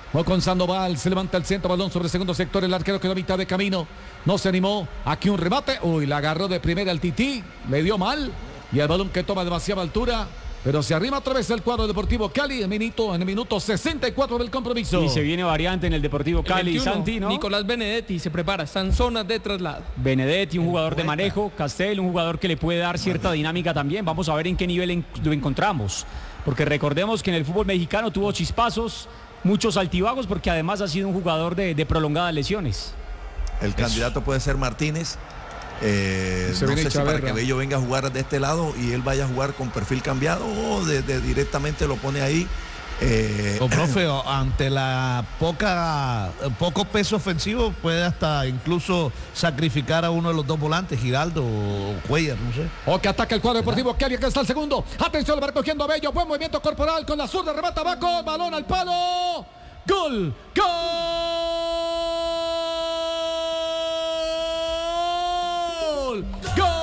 Va con Sandoval, se levanta el centro, balón sobre el segundo sector, el arquero quedó a mitad de camino, no se animó, aquí un remate, uy, la agarró de primera el Tití, le dio mal, y el balón que toma demasiada altura, pero se arrima otra vez el cuadro Deportivo Cali en el minuto 64 del compromiso. Y se viene variante en el Deportivo Cali, 21, Santi, ¿no? Nicolás Benedetti se prepara, está en zonas de traslado. Benedetti, un jugador de manejo, Castel, un jugador que le puede dar cierta dinámica también, vamos a ver en qué nivel lo encontramos, porque recordemos que en el fútbol mexicano tuvo chispazos, muchos altibajos, porque además ha sido un jugador de prolongadas lesiones. El candidato puede ser Martínez. No sé si para que Bello venga a jugar de este lado y él vaya a jugar con perfil cambiado o directamente lo pone ahí. Profe, ante la poco peso ofensivo puede hasta incluso sacrificar a uno de los dos volantes, Giraldo o Cuellar, no sé. O que ataca el cuadro Deportivo Cali, que está el segundo. Atención, lo va recogiendo a Bello, buen movimiento corporal con la zurda, remata Baco, balón al palo. Gol,